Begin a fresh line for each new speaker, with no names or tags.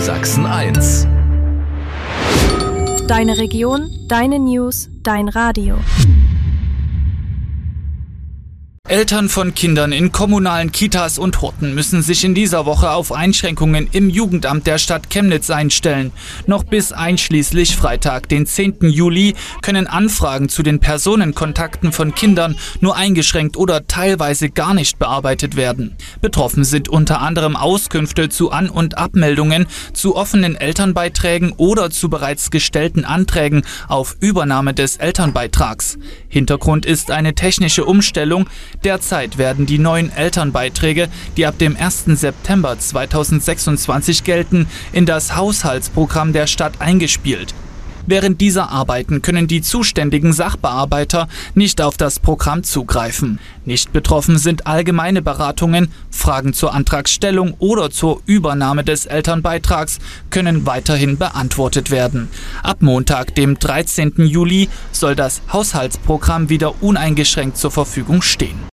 Sachsen 1.
Deine Region, deine News, dein Radio.
Eltern von Kindern in kommunalen Kitas und Horten müssen sich in dieser Woche auf Einschränkungen im Jugendamt der Stadt Chemnitz einstellen. Noch bis einschließlich Freitag, den 10. Juli, können Anfragen zu den Personenkontakten von Kindern nur eingeschränkt oder teilweise gar nicht bearbeitet werden. Betroffen sind unter anderem Auskünfte zu An- und Abmeldungen, zu offenen Elternbeiträgen oder zu bereits gestellten Anträgen auf Übernahme des Elternbeitrags. Hintergrund ist eine technische Umstellung. Derzeit werden die neuen Elternbeiträge, die ab dem 1. September 2026 gelten, in das Haushaltsprogramm der Stadt eingespielt. Während dieser Arbeiten können die zuständigen Sachbearbeiter nicht auf das Programm zugreifen. Nicht betroffen sind allgemeine Beratungen, Fragen zur Antragstellung oder zur Übernahme des Elternbeitrags können weiterhin beantwortet werden. Ab Montag, dem 13. Juli, soll das Haushaltsprogramm wieder uneingeschränkt zur Verfügung stehen.